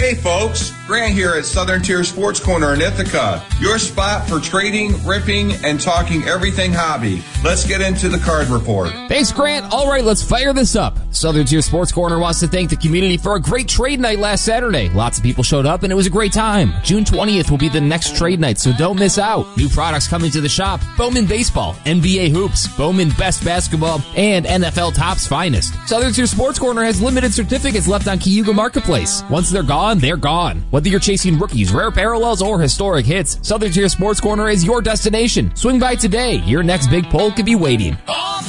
Hey folks, Grant here at Southern Tier Sports Corner in Ithaca, your spot for trading, ripping, and talking everything hobby. Let's get into the card report. Thanks, Grant. All right, let's fire this up. Southern Tier Sports Corner wants to thank the community for a great trade night last Saturday. Lots of people showed up and it was a great time. June 20th will be the next trade night, so don't miss out. New products coming to the shop: Bowman Baseball, NBA Hoops, Bowman Best Basketball, and NFL Topps Finest. Southern Tier Sports Corner has limited certificates left on Cayuga Marketplace. Once they're gone, they're gone. Whether you're chasing rookies, rare parallels, or historic hits, Southern Tier Sports Corner is your destination. Swing by today. Your next big pull could be waiting.